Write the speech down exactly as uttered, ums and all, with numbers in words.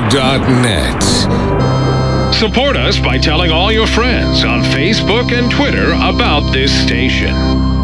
dot net. Support us by telling all your friends on Facebook and Twitter about this station.